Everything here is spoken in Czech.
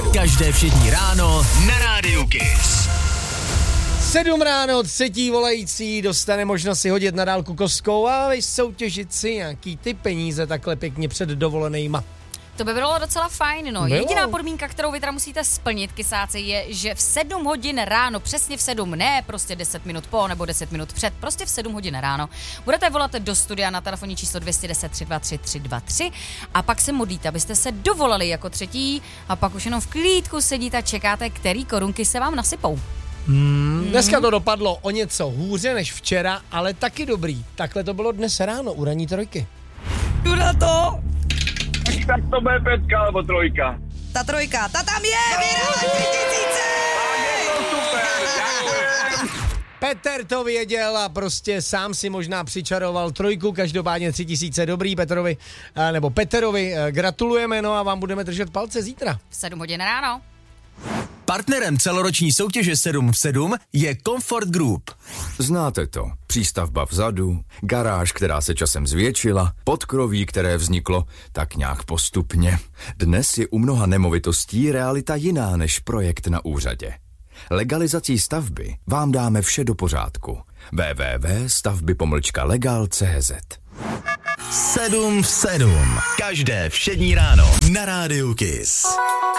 Každé všední ráno na Rádiu Kiss. 7 ráno, třetí volající dostane možnost si hodit na dálku kostkou a soutěžit si nějaký ty peníze takhle pěkně před dovolenejma. To by bylo docela fajn, no. Bylo. Jediná podmínka, kterou vy teda musíte splnit, kysáci, je, že v 7 hodin ráno, přesně v 7, ne prostě 10 minut po nebo 10 minut před, prostě v 7 hodin ráno, budete volat do studia na telefonní číslo 210 323 323 a pak se modlíte, abyste se dovolali jako třetí a pak už jenom v klídku sedíte a čekáte, který korunky se vám nasypou. Dneska to dopadlo o něco hůře než včera, ale taky dobrý. Takhle to bylo dnes ráno u ranní trojky. Jdu na to! Tak to bude 5 alebo 3. Ta trojka, ta tam je, vyhrála 3000! Super, ďakujem. Petr to věděl a prostě sám si možná přičaroval trojku, každopádně 3000 dobrý Petrovi, nebo Peterovi gratulujeme, no a vám budeme držet palce zítra. V 7 hodin ráno. Partnerem celoroční soutěže 7 v 7 je Comfort Group. Znáte to. Přístavba vzadu, garáž, která se časem zvětšila, podkroví, které vzniklo tak nějak postupně. Dnes je u mnoha nemovitostí realita jiná než projekt na úřadě. Legalizací stavby vám dáme vše do pořádku. www.stavby-legal.cz 7 v 7. Každé všední ráno na Rádiu Kiss.